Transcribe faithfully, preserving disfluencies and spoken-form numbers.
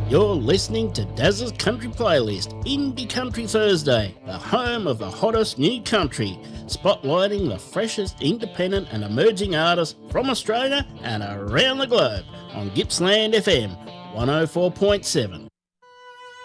You're listening to Daz's Country Playlist, Indie Country Thursday, the home of the hottest new country, spotlighting the freshest independent and emerging artists from Australia and around the globe on Gippsland F M one oh four point seven.